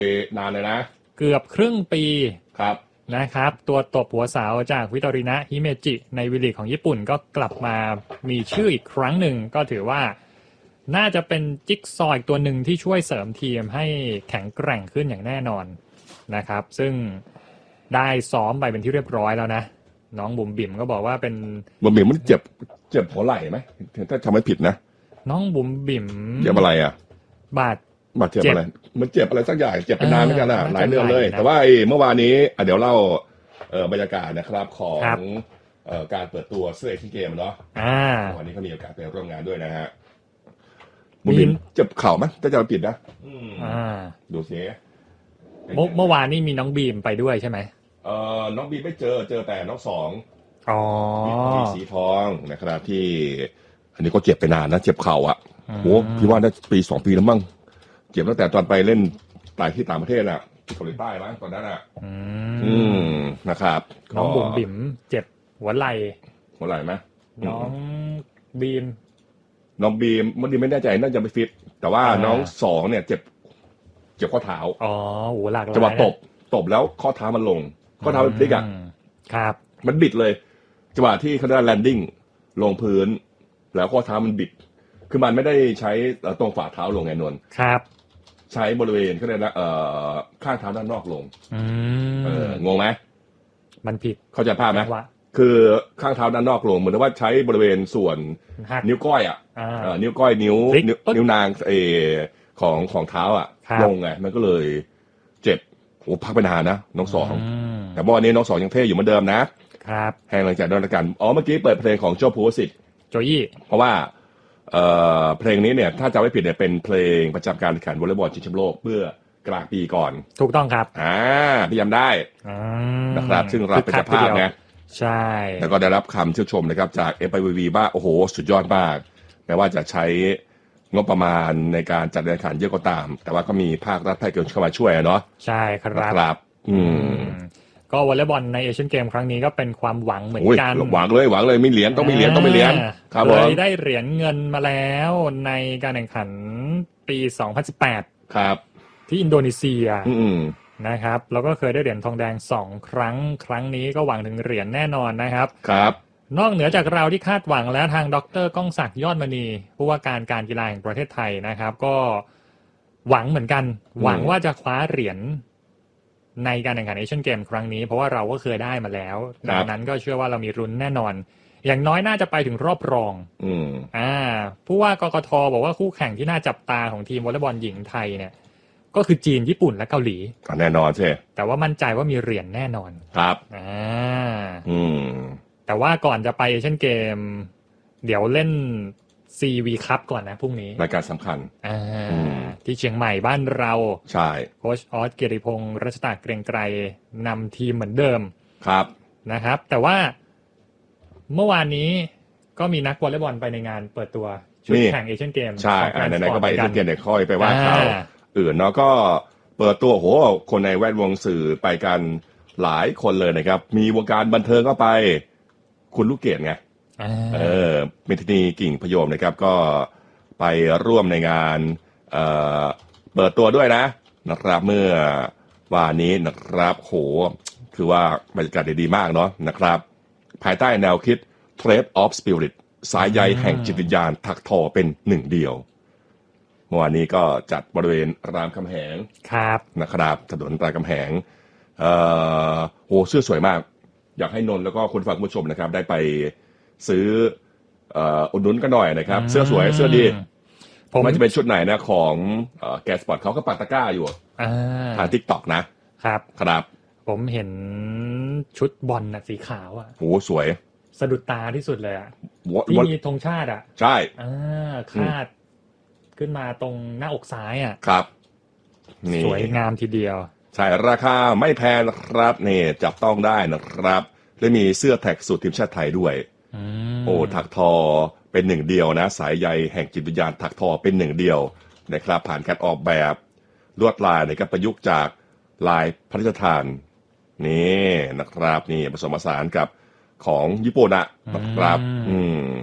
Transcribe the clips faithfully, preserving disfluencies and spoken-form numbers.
นานเลยนะเกือบครึ่งปีครับนะครับตัวตบหัวสาวจากวิโตรินะฮิเมจิในวีลีกของญี่ปุ่นก็กลับมามีชื่ออีกครั้งหนึ่งก็ถือว่าน่าจะเป็นจิ๊กซอว์อีกตัวหนึ่งที่ช่วยเสริมทีมให้แข็งแกร่งขึ้นอย่างแน่นอนนะครับซึ่งได้ซ้อมไปเป็นที่เรียบร้อยแล้วนะน้องบุ๋มบิ่มก็บอกว่าเป็นบุ๋มบิ่มมันเจ็บเจ็บหัวไหล่ไหมถ้าจำไม่ผิดนะน้องบุ๋มบิ่มเจ็บอะไรอ่ะบาดบาดเจ็บอะไรมันเจ็บอะไรสักอย่างเจ็บไปนานเหมือนกันนะหลายเดือนเลยแต่ว่าเมื่อวานนี้เดี๋ยวเล่าบรรยากาศนะครับของการเปิดตัวเสื้อเอเชียนเกมเนาะวันนี้เขามีโอกาสไปร่วมงานด้วยนะฮะบุ๋มบิ่มเจ็บเข่าไหมถ้าจำไม่ผิดนะดูสิเมื่อวานนี้มีน้องบีมไปด้วยใช่ไหมเอ่อน้องบีมไม่เจอเจอแต่น้องสองอ๋อมีสีทองนะครับที่อันนี้ก็เจ็บไปนานนะเจ็บเข่าอ่ะโหพี่ว่าได้ปีสองปีแล้วมั้งเจ็บตั้งแต่ตอนไปเล่นต่างที่ต่างประเทศน่ะที่เกาหลีใต้มั้งตอนนั้นอ่ะอืมนะครับน้องบุ๋มบิ่มเจ็บหัวไหล่หัวไหล่ไหมน้องบีมน้องบีมมันดีไม่แน่ใจน่าจะไม่ฟิตแต่ว่าน้องสองเนี่ยเจ็บเจ็บข้อเท้าอ๋อโหหลักเลยจังหวะตบตบแล้วข้อเท้ามันลงข้อเท้ามันพลิกอ่ะครับมันบิดเลยจังหวะที่เขาได้แลนดิ้งลงพื้นแล้วข้อเท้ามันบิดคือมันไม่ได้ใช้ตรงฝ่าเท้าลงไงนนท์ครับใช้บริเวณเขาเรียกนะเอ่อข้างเท้าด้านนอกลงเอองงไหมมันผิดเข้าใจภาพไหมคือข้างเท้าด้านนอกลงเหมือนว่าใช้บริเวณส่วนนิ้วก้อยอ่ะนิ้วก้อยนิ้วนิ้วนางเอของของเท้าอ่ะลงไงมันก็เลยเจ็บโอ้พักไปนานนะน้องสองแต่ว่าวันนี้น้องสองยังเท่อยู่เหมือนเดิมนะครับแห้งหลังจากโดนกันอ๋อเมื่อกี้เปิดเพลงของโจภูวสิทธิ์โจยี่เพราะว่าเอ่อเพลงนี้เนี่ยถ้าจำไม่ผิดเนี่ยเป็นเพลงประจำการแข่งขันวอลเลย์บอลชิงแชมป์โลกเมื่อกลางปีก่อนถูกต้องครับอ่าพี่จำได้นะครับซึ่งเราเป็นเจ้าภาพไงใช่แล้วก็ได้รับคำชื่นชมนะครับจาก เอฟ ไอ วี วี ว่าโอ้โหสุดยอดมากแม้ว่าจะใช้งบประมาณในการจัดการแข่งขันเยอะก็ตามแต่ว่าก็มีภาครัฐภาคเอกชนเข้ามาช่วยเนาะใช่ครับครับอืมก็วอลเลย์บอลในเอเชียนเกมครั้งนี้ก็เป็นความหวังเหมือนกันหวังเลยหวังเลยมีเหรียญต้องมีเหรียญต้องมีเหรียญครับผมเลยได้เหรียญเงินมาแล้วในการแข่งขันปีสองพันสิบแปดครับที่อินโดนีเซียอืมนะครับแล้วก็เคยได้เหรียญทองแดงสองครั้งครั้งนี้ก็หวังถึงเหรียญแน่นอนนะครับครับนอกเหนือจากเราที่คาดหวังแล้วทางดร.ก้องศักดิ์ยอดมณีผู้ว่าการการกีฬาแห่งประเทศไทยนะครับก็หวังเหมือนกันหวังว่าจะคว้าเหรียญในการแข่งขันเอเชียนเกมครั้งนี้เพราะว่าเราก็เคยได้มาแล้วดังนั้นก็เชื่อว่าเรามีรุ้นแน่นอนอย่างน้อยน่าจะไปถึงรอบรองอืมอ่าผู้ว่ากกท.บอกว่าคู่แข่งที่น่าจับตาของทีมวอลเลย์บอลหญิงไทยเนี่ยก็คือจีนญี่ปุ่นและเกาหลีแน่นอนใช่แต่ว่ามั่นใจว่ามีเหรียญแน่นอนครับอ่าอืมแต่ว่าก่อนจะไปเอเชียนเกมเดี๋ยวเล่น ซี วี Cup ก่อนนะพรุ่งนี้รายการสำคัญอ่าที่เชียงใหม่บ้านเราใช่โค้ชออสเกียรติพงษ์รัชตาเกรียงไกรนำทีมเหมือนเดิมครับนะครับแต่ว่าเมื่อวานนี้ก็มีนักวอลเลย์บอลไปในงานเปิดตัวชุดแข่งเอเชียนเกมใช่ไหนๆก็ไปเอเชียนเกมเดี๋ยวค่อยไปว่าเขาอื่นเนาะก็เปิดตัวโหคนในแวดวงสื่อไปกันหลายคนเลยนะครับมีวงการบันเทิงก็ไปคุณลูกเกดไงเออเมทินีกิ่งพยมนะครับก็ไปร่วมในงานเอ่อเปิดตัวด้วยนะนะครับเมื่อวานนี้นะครับโหคือว่าบรรยากาศดีมากเนาะนะครับภายใต้แนวคิด Thread of Spirit สายใยแห่งจิตวิญญาณถักทอเป็นหนึ่งเดียวเมื่อวานนี้ก็จัดบริเวณรามคำแหงครับนะครับถนนรามคำแหงเอ่อโหเสื้อสวยมากอยากให้นนท์แล้วก็คุณฟังผู้ชมนะครับได้ไปซื้อเอ่ออุดหนุนกันหน่อยนะครับเสื้อสวยเสื้อดีผมมันจะเป็นชุดไหนนะของเอ่อแกสปอร์ตเขาก็ปักตะกร้าอยู่ทาง TikTok นะครับครับผมเห็นชุดบอลน่ะสีขาวอ่ะโหสวยสะดุดตาที่สุดเลยอ่ะที่มีธงชาติอ่ะใช่อ่าคาดขึ้นมาตรงหน้าอกซ้ายอ่ะครับสวยงามทีเดียวใช่ราคาไม่แพงนะครับนี่จับต้องได้นะครับและมีเสื้อแท็กสูตรทีมชาติไทยด้วยโอ้ถักทอเป็นหนึ่งเดียวนะสายใยแห่งจิตวิญญาณถักทอเป็นหนึ่งเดียวนะครับผ่านการออกแบบลวดลายในการประยุกต์จากลายพระราชทานนี่นะครับนี่ผสมผสานกับของญี่ปุ่นนะครับอืม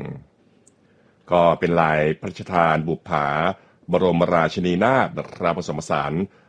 ก็เป็นลายพระราชทานบุปผาบรมราชินีนาถนะครับผสมผสาน